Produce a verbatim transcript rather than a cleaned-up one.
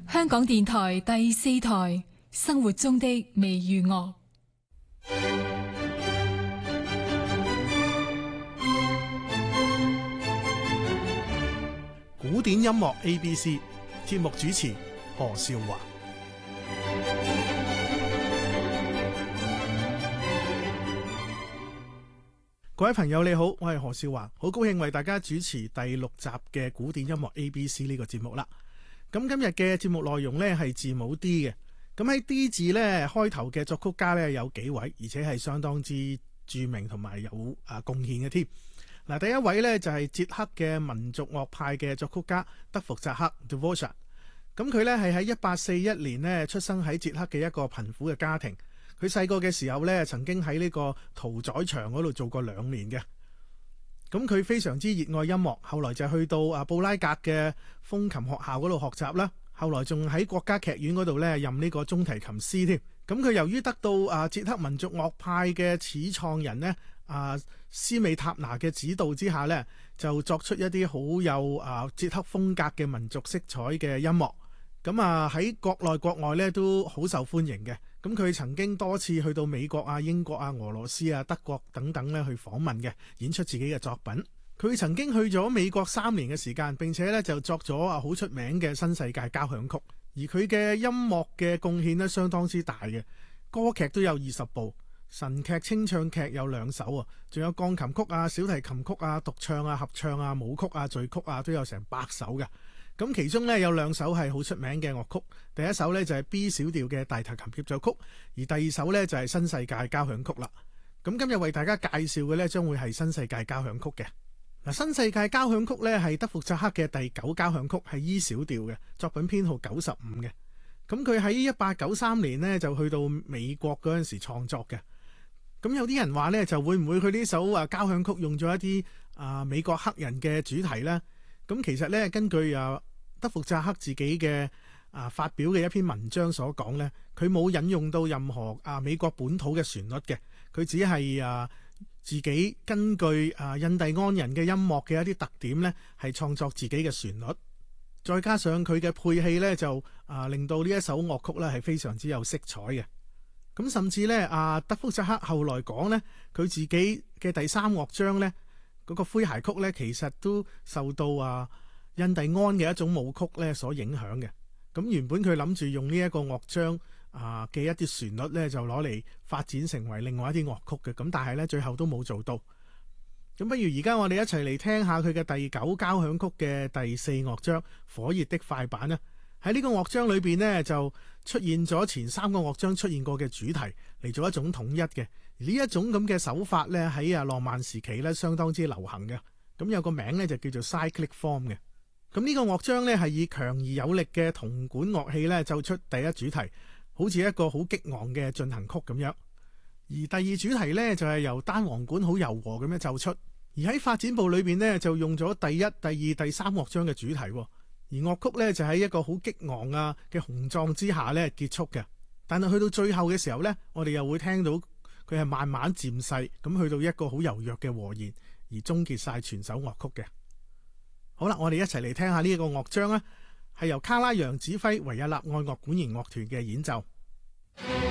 香港電台第四台，生活中的微娛樂。 古典音樂 A B C 節目主持何少華。各位朋友你好，我係何少華，好高興為大家主持第六集嘅古典音樂 A B C 呢個節目啦。咁今日嘅節目內容呢係字母 D 嘅，咁喺 D 字呢開頭嘅作曲家呢有幾位，而且係相當之著名同埋有啊貢獻嘅添。嗱，第一位呢就係捷克嘅民族樂派嘅作曲家德福扎克 Dvorak。咁佢呢係喺一八四一年呢出生喺捷克嘅一個貧苦嘅家庭。佢細個嘅時候呢曾經喺呢個屠宰場嗰度做過兩年嘅。咁佢非常之熱愛音樂，後來就去到啊布拉格嘅風琴學校嗰度學習啦。後來仲喺國家劇院嗰度呢任呢個中提琴師添。咁佢由於得到啊捷克民族樂派嘅始創人呢啊斯美塔拿嘅指導之下呢，就作出一啲好有啊捷克風格嘅民族色彩嘅音樂。咁啊喺國內國外呢都好受歡迎嘅。咁佢曾經多次去到美國啊、英國啊、俄羅斯啊、德國等等呢去訪問嘅，演出自己嘅作品。佢曾經去咗美國三年嘅時間，並且呢就作咗啊好出名嘅新世界交響曲。而佢嘅音樂嘅貢獻呢相當之大嘅，歌劇都有二十部，神劇、清唱劇有兩首啊，仲有鋼琴曲啊、小提琴曲啊、獨唱啊、合唱啊、舞曲啊、序曲啊都有成百首嘅。咁其中咧有兩首係好出名嘅樂曲，第一首咧就係 B 小調嘅大提琴協奏曲，而第二首咧就係新世界交響曲啦。咁今日為大家介紹嘅咧將會係新世界交響曲嘅。嗱，新世界交響曲咧係德福扎克嘅第九交響曲，係 E 小調嘅，作品編號九十五嘅。咁佢喺一八九三年呢就去到美國嗰陣時創作嘅。咁有啲人話咧就會唔會佢呢首啊交響曲用咗一啲啊美國黑人嘅主題呢？咁其實咧根據啊德福扎克自己嘅啊發表嘅一篇文章所講呢，佢冇引用到任何啊美國本土嘅旋律嘅，佢只係啊自己根據啊印第安人嘅音樂嘅一啲特點呢，係創作自己嘅旋律，再加上佢嘅配器呢，就啊令到呢一首樂曲呢係非常之有色彩嘅。咁甚至呢，啊德福扎克後來講呢，佢自己嘅第三樂章呢，嗰個詼諧曲呢，其實都受到啊印第安嘅一種舞曲咧所影響嘅。咁原本佢諗住用呢一個樂章啊嘅一啲旋律咧，就攞嚟發展成為另外一啲樂曲嘅。咁但係咧最後都冇做到。咁不如而家我哋一齊嚟聽下佢嘅第九交響曲嘅第四樂章火熱的快板啦。喺呢個樂章裏邊呢，就出現咗前三個樂章出現過嘅主題嚟做一種統一嘅。而呢一種咁嘅手法咧喺啊浪漫時期咧相當之流行嘅。咁有個名咧就叫做 cyclic form 嘅。咁呢個樂章呢，係以強而有力嘅銅管樂器呢奏出第一主題，好似一個好激昂嘅進行曲咁樣。而第二主題呢，就係由單簧管好柔和咁樣奏出。而喺發展部裏邊呢，就用咗第一、第二、第三樂章嘅主題，而樂曲呢，就喺一個好激昂啊嘅雄壯之下呢結束嘅。但係去到最後嘅時候呢，我哋又會聽到佢係慢慢漸細咁去到一個好柔弱嘅和弦，而終結晒全首樂曲嘅。好啦，我哋一齊嚟聽下呢一個樂章啦，係由卡拉揚指揮維也納愛樂管弦樂團嘅演奏。